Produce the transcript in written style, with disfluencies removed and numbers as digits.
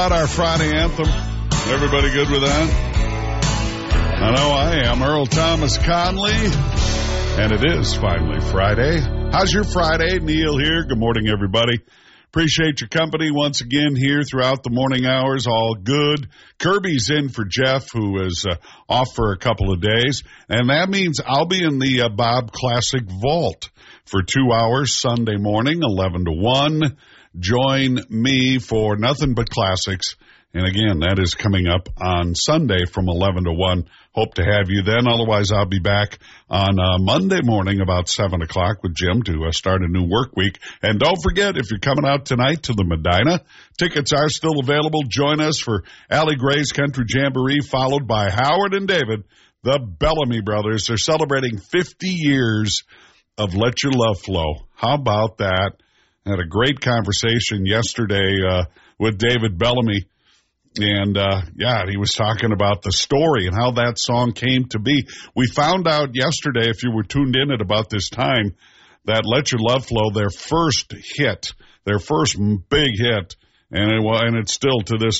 Our Friday anthem. Everybody good with that? I know I am. Earl Thomas Conley. And it is finally Friday. How's your Friday? Neil here. Good morning, everybody. Appreciate your company once again here throughout the morning hours. All good. Kirby's in for Jeff, who is off for a couple of days. And that means I'll be in the Bob Classic Vault for 2 hours Sunday morning, 11 to 1. Join me for Nothing But Classics. And again, that is coming up on Sunday from 11 to 1. Hope to have you then. Otherwise, I'll be back on Monday morning about 7 o'clock with Jim to start a new work week. And don't forget, if you're coming out tonight to the Medina, tickets are still available. Join us for Allie Gray's Country Jamboree, followed by Howard and David, the Bellamy Brothers. They're celebrating 50 years of Let Your Love Flow. How about that? I had a great conversation yesterday with David Bellamy, and he was talking about the story and how that song came to be. We found out yesterday, if you were tuned in at about this time, that Let Your Love Flow, their first big hit, and it's still to this